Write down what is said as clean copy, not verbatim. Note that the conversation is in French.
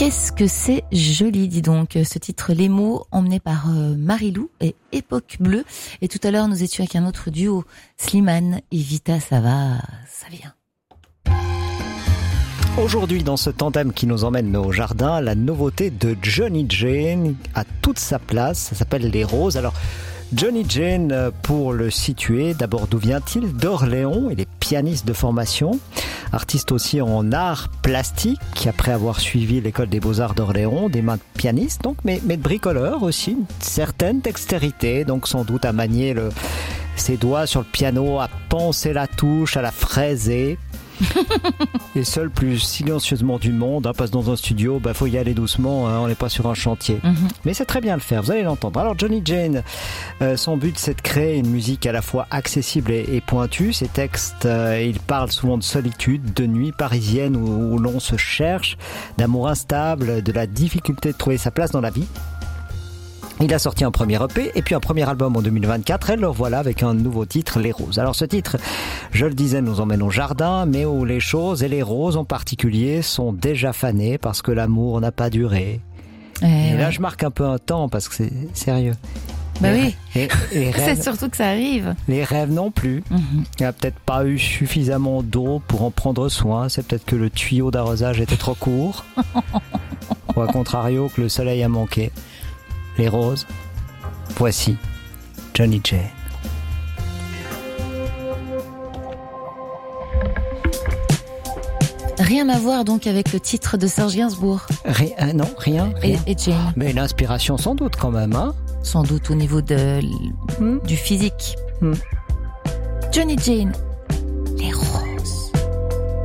Qu'est-ce que c'est joli, dis donc, ce titre Les mots, emmené par Marilou et Époque Bleue. Et tout à l'heure, nous étions avec un autre duo, Slimane et Vita, ça vient. Aujourd'hui, dans ce tandem qui nous emmène au jardin, la nouveauté de Johnny Jane a toute sa place, ça s'appelle Les Roses. Alors, Johnny Jane, pour le situer, d'abord d'où vient-il? D'Orléans, il est pianiste de formation, artiste aussi en art plastique, après avoir suivi l'école des beaux-arts d'Orléans, des mains de pianiste donc, mais de bricoleur aussi, une certaine dextérité, donc sans doute à manier ses doigts sur le piano, à penser la touche, à la fraiser. Et seul plus silencieusement du monde, parce que dans un studio, faut y aller doucement, on n'est pas sur un chantier. Mais c'est très bien le faire, vous allez l'entendre. Alors Johnny Jane, son but c'est de créer une musique à la fois accessible et pointue. Ses textes, il parle souvent de solitude, de nuit parisienne où l'on se cherche, d'amour instable, de la difficulté de trouver sa place dans la vie. Il a sorti un premier EP et puis un premier album en 2024 et le voilà avec un nouveau titre, Les Roses. Alors ce titre, je le disais, nous emmène au jardin, mais où les choses et les roses en particulier sont déjà fanées parce que l'amour n'a pas duré. Et là, je marque un peu un temps parce que c'est sérieux. Oui, et rêves, c'est surtout que ça arrive. Les rêves non plus. Il n'y a peut-être pas eu suffisamment d'eau pour en prendre soin. C'est peut-être que le tuyau d'arrosage était trop court. Ou à contrario, que le soleil a manqué. Les roses, voici Johnny Jane. Rien à voir donc avec le titre de Serge Gainsbourg. Non, rien. Et Jane. Mais l'inspiration sans doute quand même, hein. Sans doute au niveau du physique. Johnny Jane, Les Roses.